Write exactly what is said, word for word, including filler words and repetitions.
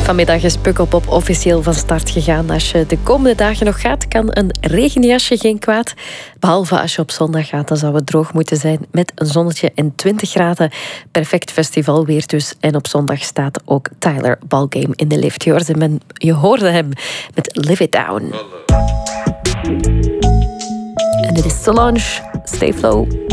Vanmiddag is Pukkelpop officieel van start gegaan. Als je de komende dagen nog gaat, kan een regenjasje geen kwaad. Behalve als je op zondag gaat, dan zou het droog moeten zijn met een zonnetje en twintig graden. Perfect festivalweer dus. En op zondag staat ook Tyler Ballgame in de lift. Je hoorde hem, je hoorde hem met Live It Down. En dit is Solange, Stay Flow.